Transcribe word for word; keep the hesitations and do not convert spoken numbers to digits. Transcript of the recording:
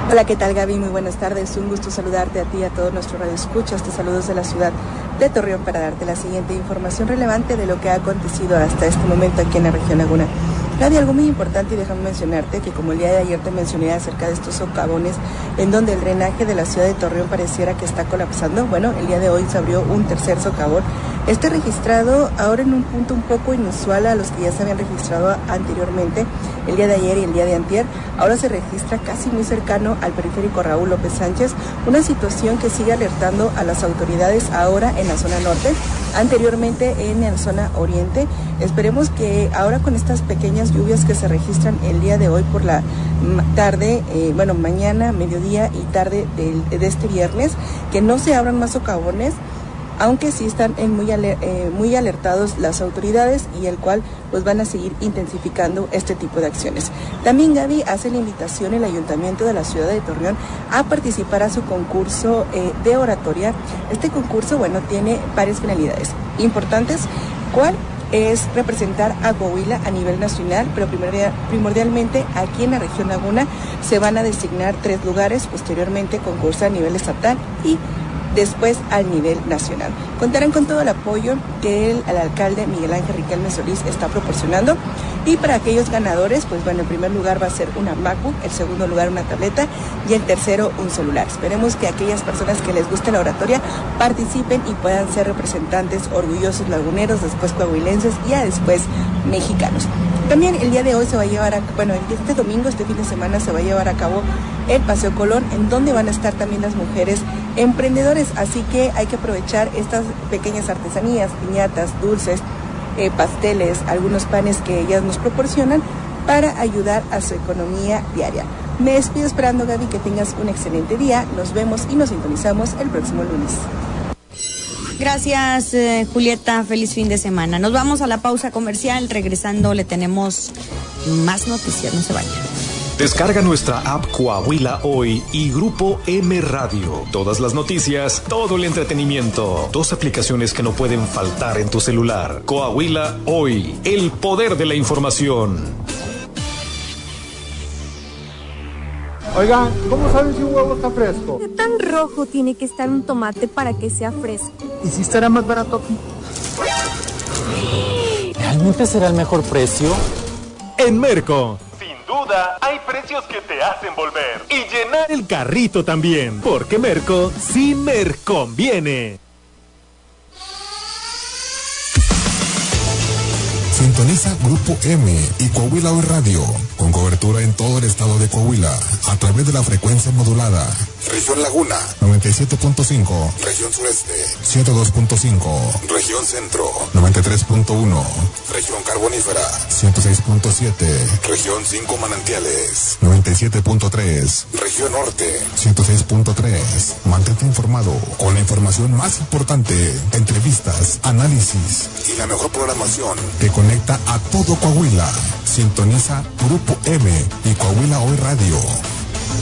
Hola, ¿qué tal, Gaby? Muy buenas tardes. Un gusto saludarte a ti y a todos nuestros radioescuchas. Te saludos de la ciudad de Torreón para darte la siguiente información relevante de lo que ha acontecido hasta este momento aquí en la región Laguna. Gaby, algo muy importante, y déjame mencionarte que como el día de ayer te mencioné acerca de estos socavones en donde el drenaje de la ciudad de Torreón pareciera que está colapsando, bueno, el día de hoy se abrió un tercer socavón. Este registrado ahora en un punto un poco inusual a los que ya se habían registrado anteriormente, el día de ayer y el día de antier. Ahora se registra casi muy cercano al periférico Raúl López Sánchez, una situación que sigue alertando a las autoridades ahora en la zona norte, anteriormente en la zona oriente. Esperemos que ahora con estas pequeñas lluvias que se registran el día de hoy por la tarde, eh, bueno, mañana, mediodía y tarde de, de este viernes, que no se abran más socavones, aunque sí están en muy, aler, eh, muy alertados las autoridades y el cual pues van a seguir intensificando este tipo de acciones. También, Gaby, hace la invitación el Ayuntamiento de la ciudad de Torreón a participar a su concurso eh, de oratoria. Este concurso, bueno, tiene varias finalidades importantes. ¿Cuál? Es representar a Coahuila a nivel nacional, pero primordial, primordialmente aquí en la región Laguna se van a designar tres lugares, posteriormente concurso a nivel estatal y después al nivel nacional. Contarán con todo el apoyo que el, el alcalde Miguel Ángel Riquelme Solís está proporcionando, y para aquellos ganadores, pues bueno, en primer lugar va a ser una MacBook, el segundo lugar una tableta y el tercero un celular. Esperemos que aquellas personas que les guste la oratoria participen y puedan ser representantes orgullosos laguneros, después coahuilenses y ya después mexicanos. También el día de hoy se va a llevar a, bueno, este domingo, este fin de semana se va a llevar a cabo el Paseo Colón, en donde van a estar también las mujeres emprendedores, así que hay que aprovechar estas pequeñas artesanías, piñatas, dulces, eh, pasteles, algunos panes que ellas nos proporcionan para ayudar a su economía diaria. Me despido esperando, Gaby, que tengas un excelente día. Nos vemos y nos sintonizamos el próximo lunes. Gracias, eh, Julieta. Feliz fin de semana. Nos vamos a la pausa comercial. Regresando le tenemos más noticias. No se vayan. Descarga nuestra app Coahuila Hoy y Grupo M Radio. Todas las noticias, todo el entretenimiento. Dos aplicaciones que no pueden faltar en tu celular. Coahuila Hoy, el poder de la información. Oigan, ¿cómo saben si un huevo está fresco? ¿Qué tan rojo tiene que estar un tomate para que sea fresco? ¿Y si estará más barato aquí? ¿Realmente será el mejor precio? En Merco, sin duda, hay precios que te hacen volver y llenar el carrito también, porque Merco sí me conviene. Sintoniza Grupo M y Coahuila Hoy Radio, con cobertura en todo el estado de Coahuila, a través de la frecuencia modulada. Región Laguna, noventa y siete punto cinco. Región Sureste, ciento dos punto cinco. Región Centro, noventa y tres punto uno. Región Carbonífera, ciento seis punto siete. Región Cinco Manantiales, noventa y siete punto tres. Región Norte, ciento seis punto tres. Mantente informado con la información más importante, entrevistas, análisis y la mejor programación que conecta a todo Coahuila. Sintoniza Grupo M y Coahuila Hoy Radio.